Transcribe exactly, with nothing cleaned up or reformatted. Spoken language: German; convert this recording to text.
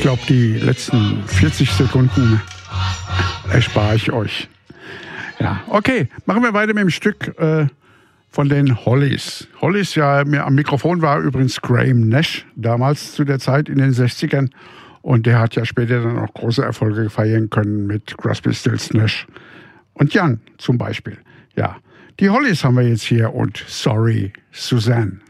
glaube, die letzten vierzig Sekunden erspare ich euch. Ja, okay, machen wir weiter mit dem Stück äh, von den Hollies. Hollies, ja, am Mikrofon war übrigens Graham Nash, damals zu der Zeit in den sechzigern. Und der hat ja später dann auch große Erfolge feiern können mit Crosby, Stills, Nash und Young zum Beispiel. Ja, die Hollies haben wir jetzt hier und Sorry, Suzanne.